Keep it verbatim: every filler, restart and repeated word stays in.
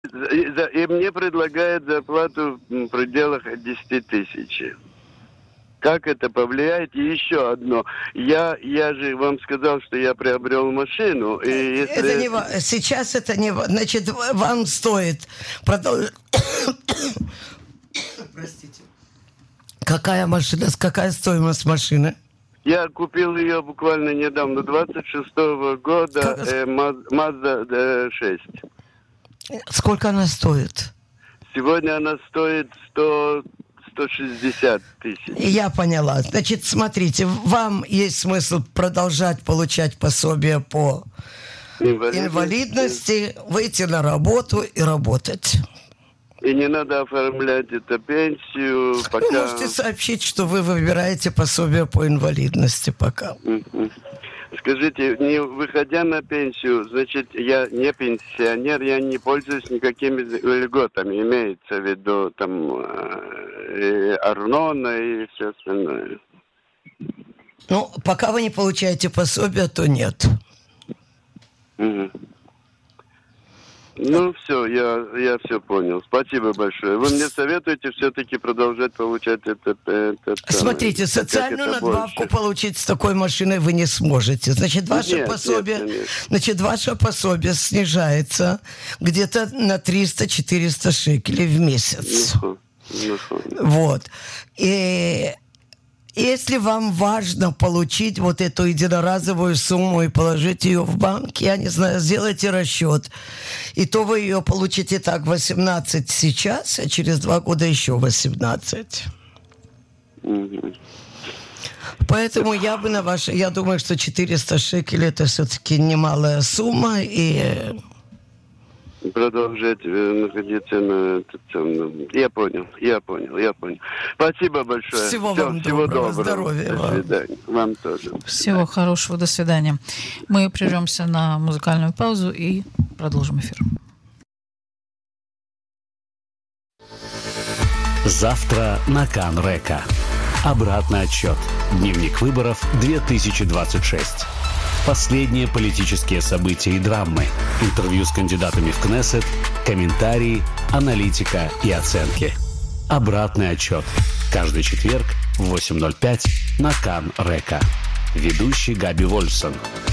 И мне предлагают зарплату в пределах десять тысяч. Как это повлияет? И еще одно. Я, я же вам сказал, что я приобрел машину. И если... Это не ва- Сейчас это не... ва- Значит, вам стоит продолжить... Простите. Какая машина? Какая стоимость машины? Я купил ее буквально недавно, двадцать шестого года, Как... э, Mazda шесть. Сколько она стоит? Сегодня она стоит сто... сто шестьдесят тысяч. Я поняла. Значит, смотрите, вам есть смысл продолжать получать пособие по инвалидности, инвалидности выйти на работу и работать. И не надо оформлять это пенсию, пока... Вы можете сообщить, что вы выбираете пособие по инвалидности пока. Скажите, не выходя на пенсию, значит, я не пенсионер, я не пользуюсь никакими льготами, имеется в виду там и Арнона и все остальное. Ну, пока вы не получаете пособие, то нет. Угу. Ну, все, я, я все понял. Спасибо большое. Вы мне советуете все-таки продолжать получать это... это Смотрите, самое, социальную надбавку больше получить с такой машиной вы не сможете. Значит, ваше нет, пособие... Нет, значит, ваше пособие снижается где-то на триста-четыреста шекелей в месяц. Ну, ну, вот. И... Если вам важно получить вот эту единоразовую сумму и положить ее в банк, я не знаю, сделайте расчет. И то вы ее получите так восемнадцать сейчас, а через два года еще восемнадцать. Mm-hmm. Поэтому я бы на ваше... Я думаю, что четыреста шекелей это все-таки немалая сумма, и... продолжать находиться на этот самом... Я понял, я понял, я понял. Спасибо большое. Всего Все, вам всего доброго, доброго. здоровья До вам. свидания. Вам тоже. Всего хорошего, до свидания. Мы прервемся на музыкальную паузу и продолжим эфир. Завтра на Кан-Река. Обратный отсчет. Дневник выборов две тысячи двадцать шесть. Последние политические события и драмы. Интервью с кандидатами в Кнессет, комментарии, аналитика и оценки. Обратный отчет. Каждый четверг в восемь ноль пять на Кан-Река. Ведущий Габи Вольфсон.